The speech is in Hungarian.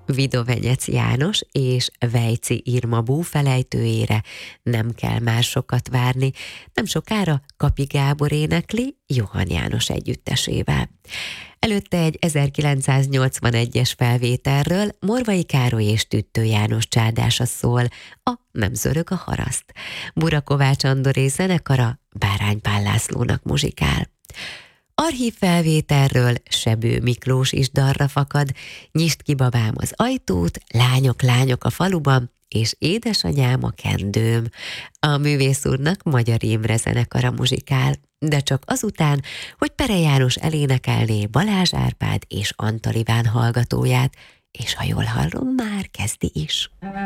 Vidovenyec János és Vejci Irma búfelejtőjére nem kell már sokat várni, nem sokára Kapi Gábor énekli Johann János együttesével. Előtte egy 1981-es felvételről Morvai Károly és Tüttő János csádása szól, a Nem zörög a haraszt. Burakovács Andoré zenekara Bárány Pál Lászlónak muzsikál. Archív felvételről Sebő Miklós is dalra fakad, Nyisd ki babám az ajtót, Lányok, lányok a faluban, és Édesanyám a kendőm. A művész úrnak Magyar Imre zenekara muzsikál, de csak azután, hogy Pere János elénekelné Balázs Árpád és Antal Iván hallgatóját, és ha jól hallom, már kezdi is.